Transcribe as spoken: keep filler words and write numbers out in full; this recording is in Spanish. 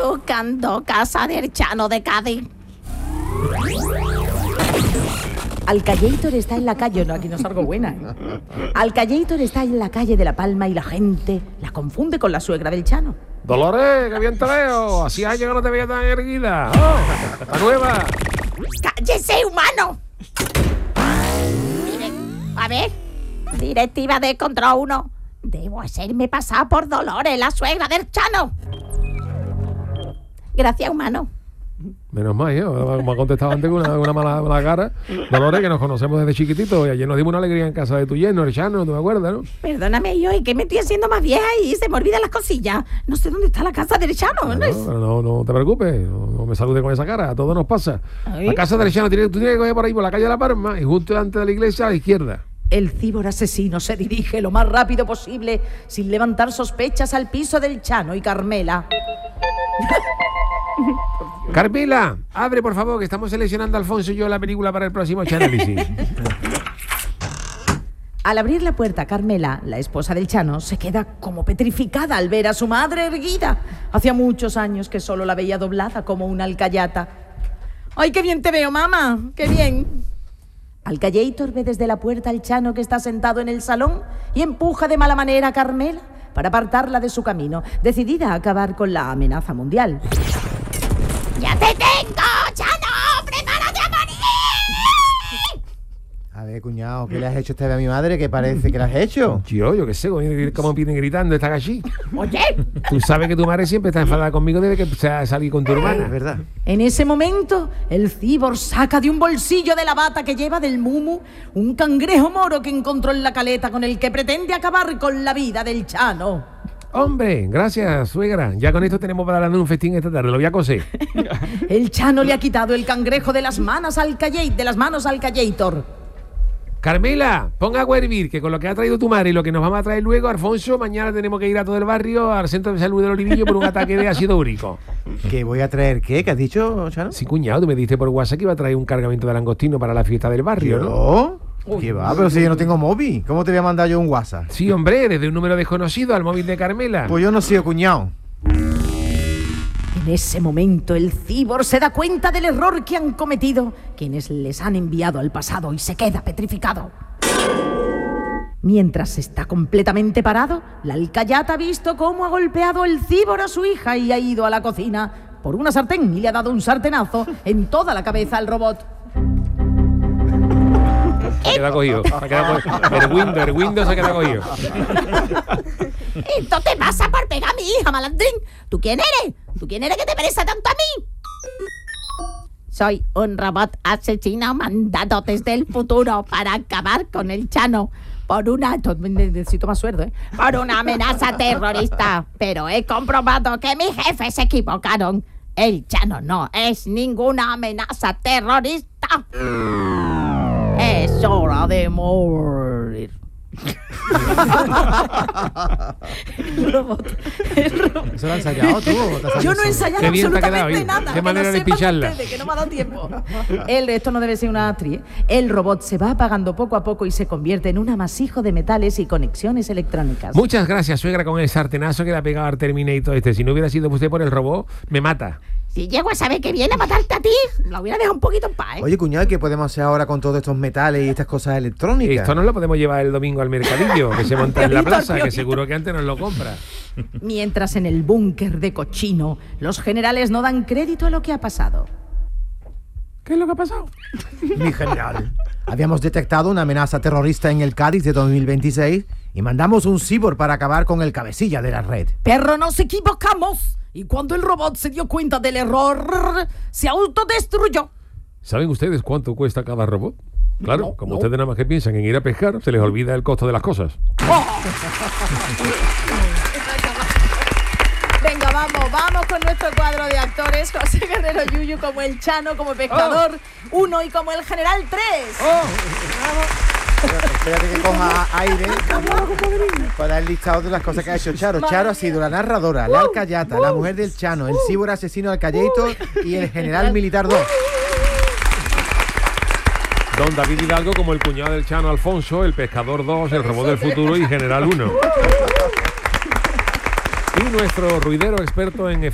buscando casa del Chano de Cádiz. Alcallator está en la calle, no, aquí no salgo buena, ¿eh? Alcallator está en la calle de La Palma y la gente la confunde con la suegra del Chano. Dolores, que bien te veo. Así años que no te veía tan erguida. ¡Oh! ¡La nueva! ¡Cállese, humano! Mire, a ver, directiva de Control uno. Debo hacerme pasar por Dolores, la suegra del Chano. Gracias, humano. Menos mal, ¿eh? Me ha contestado antes con una, una mala, mala cara. Dolores, que nos conocemos desde chiquititos y ayer nos dimos una alegría en casa de tu yerno, el Chano, ¿tú me acuerdas, no? Perdóname, yo, es que me estoy haciendo más vieja y se me olvidan las cosillas. No sé dónde está la casa del Chano. No, ¿no? Es... no, no, no te preocupes, no, no me saludes con esa cara, a todos nos pasa. Ay. La casa del Chano, tú tienes que coger por ahí, por la calle de La Palma y justo delante de la iglesia a la izquierda. El cíbor asesino se dirige lo más rápido posible, sin levantar sospechas, al piso del Chano y Carmela. Carmela, abre por favor, que estamos seleccionando a Alfonso y yo la película para el próximo análisis. Al abrir la puerta, Carmela, la esposa del Chano, se queda como petrificada al ver a su madre erguida. Hacía muchos años que solo la veía doblada como una alcayata. ¡Ay, qué bien te veo, mamá! ¡Qué bien! Alcallator ve desde la puerta al Chano, que está sentado en el salón, y empuja de mala manera a Carmela para apartarla de su camino, decidida a acabar con la amenaza mundial. ¡Ya te tengo, Chano! ¡Prepárate a morir! A ver, cuñado, ¿qué le has hecho usted a mi madre? Que parece que le has hecho. Yo, yo qué sé, cómo viene gritando esta allí. Oye, Tú sabes que tu madre siempre está enfadada conmigo desde que se ha salido con tu hermana. Es verdad. En ese momento, el cíbor saca de un bolsillo de la bata que lleva del mumu un cangrejo moro que encontró en la caleta, con el que pretende acabar con la vida del Chano. Hombre, gracias, suegra. Ya con esto tenemos para darle un festín esta tarde, lo voy a coser. El Chano le ha quitado el cangrejo de las manos al Callate, de las manos al Callator. Carmela, ponga agua a hervir, que con lo que ha traído tu madre y lo que nos vamos a traer luego, Alfonso, mañana tenemos que ir a todo el barrio, al centro de salud del Olivillo, por un ataque de ácido úrico. ¿Qué voy a traer? ¿Qué? ¿Qué has dicho, Chano? Sí, cuñado, tú me dijiste por WhatsApp que iba a traer un cargamento de langostino para la fiesta del barrio, ¿no? ¿Yo? ¿Qué va? Pero si yo no tengo móvil, ¿cómo te voy a mandar yo un WhatsApp? Sí, hombre, desde un número desconocido al móvil de Carmela. Pues yo no soy cuñado. En ese momento, el cíbor se da cuenta del error que han cometido quienes les han enviado al pasado y se queda petrificado. Mientras está completamente parado, la alcayata ha visto cómo ha golpeado el cíbor a su hija y ha ido a la cocina por una sartén y le ha dado un sartenazo en toda la cabeza al robot. Se queda cogido. Se ha quedado cogido. El Windows, el Windows se ha quedado cogido. esto te pasa por pegar a mi hija, malandrín. ¿Tú quién eres? ¿Tú quién eres que te parece tanto a mí? Soy un robot asesino mandado desde el futuro para acabar con el Chano por una... Necesito más sueldo, ¿eh? por una amenaza terrorista. Pero he comprobado que mis jefes se equivocaron. El Chano no es ninguna amenaza terrorista. Es hora de morir. El robot, el robot. ¿Eso lo has ensayado tú? ¿O te has Yo no he salido ensayado Qué bien te ha absolutamente quedado, ¿eh? nada. Qué que manera lo de sepan picharla. ustedes, que no me ha dado tiempo. El, esto no debe ser una actriz, ¿eh? El robot se va apagando poco a poco y se convierte en un amasijo de metales y conexiones electrónicas. Muchas gracias, suegra, con el sartenazo que le ha pegado al Terminator este. Si no hubiera sido usted por el robot, me mata. Si llego a saber que viene a matarte a ti, lo hubiera dejado un poquito en paz, ¿eh? Oye, cuñado, ¿qué podemos hacer ahora con todos estos metales y estas cosas electrónicas? Esto no lo podemos llevar el domingo al mercadillo, que se monta en la Piojito, plaza, que piojito. seguro que antes nos lo compra. Mientras en el búnker de Cochino, los generales no dan crédito a lo que ha pasado. ¿Qué es lo que ha pasado? Mi general, habíamos detectado una amenaza terrorista en el Cádiz de dos mil veintiséis y mandamos un cíbor para acabar con el cabecilla de la red. Pero nos equivocamos. Y cuando el robot se dio cuenta del error, se autodestruyó. ¿Saben ustedes cuánto cuesta cada robot? Claro, No, como no. ustedes nada más que piensan en ir a pescar, se les olvida el costo de las cosas. Venga, vamos, vamos con nuestro cuadro de actores. José Guerrero Yuyu como el Chano, como pescador uno y como el general tres. Espérate que coja aire para dar el listado de las cosas que ha hecho Charo. Charo ha sido la narradora, la alcayata, la mujer del Chano, el cíbor asesino Alcallator y el general militar dos. Don David Hidalgo como el cuñado del Chano Alfonso, el pescador dos, el robot del futuro y general uno. Y nuestro ruidero experto en